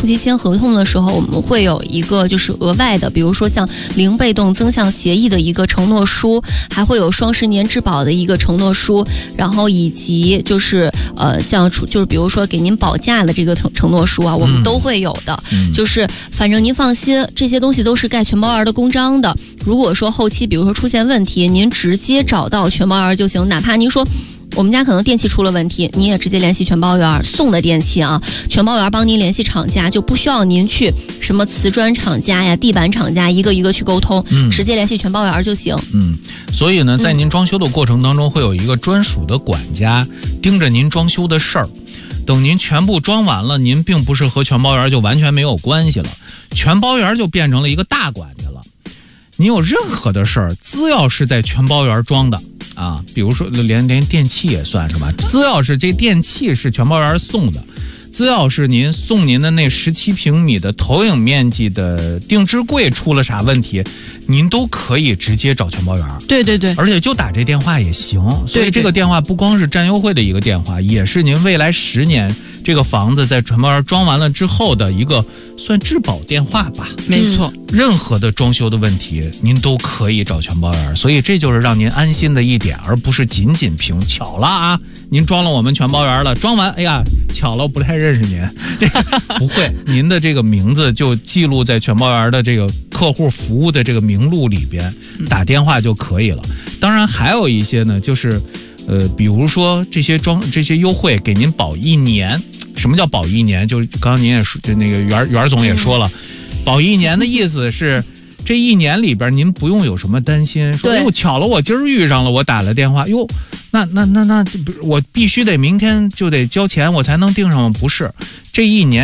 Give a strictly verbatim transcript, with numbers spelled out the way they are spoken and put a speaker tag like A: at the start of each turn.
A: 初期签合同的时候，我们会有一个就是额外的，比如说像零被动增项协议的一个承诺书，还会有双十年质保的一个承诺书，然后以及就是呃像就是比如说给您保价的这个承承诺书啊，我们都会有的。嗯、就是反正您放心，这些东西都是盖全包员的公章的。如果说后期比如说出现问题，您直接找到全包员就行，哪怕您说我们家可能电器出了问题，你也直接联系全包员送的电器啊，全包员帮您联系厂家，就不需要您去什么瓷砖厂家呀、地板厂家一个一个去沟通，嗯、直接联系全包员就行。
B: 嗯，所以呢，在您装修的过程当中，会有一个专属的管家盯着您装修的事儿。等您全部装完了，您并不是和全包员就完全没有关系了，全包员就变成了一个大管家了。你有任何的事儿，只要是在全包员装的啊，比如说连连电器也算是吧，只要是这电器是全包员送的，只要是您送您的那十七平米的投影面积的定制柜出了啥问题，您都可以直接找全包员。
A: 对对对，
B: 而且就打这电话也行。所以这个电话不光是占优惠的一个电话，也是您未来十年这个房子在全包员装完了之后的一个算质保电话吧。
C: 没错，
B: 嗯、任何的装修的问题您都可以找全包员，所以这就是让您安心的一点，而不是仅仅凭巧了啊，您装了我们全包员了，装完哎呀巧了不太认识您，这个不会，您的这个名字就记录在全包员的这个客户服务的这个名录里边，打电话就可以了。当然还有一些呢，就是呃，比如说这些装这些优惠给您保一年。什么叫保一年？就是刚刚您也说，就那个袁袁总也说了，保一年的意思是这一年里边您不用有什么担心，说哟巧了我今儿遇上了，我打了电话，哟那那那那我必须得明天就得交钱我才能订上吗？不是，这一年